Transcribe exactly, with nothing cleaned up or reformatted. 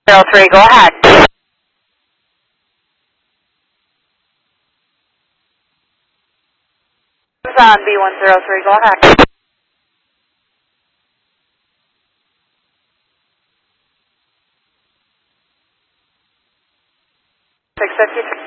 zero three, go ahead. On B one zero three, go ahead. six fifty-three.